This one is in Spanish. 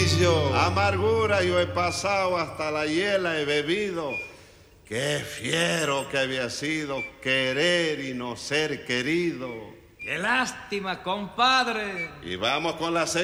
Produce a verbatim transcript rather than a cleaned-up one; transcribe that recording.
Amargura yo he pasado, hasta la hiela he bebido. Qué fiero que había sido querer y no ser querido. ¡Qué lástima, compadre! Y vamos con la segunda.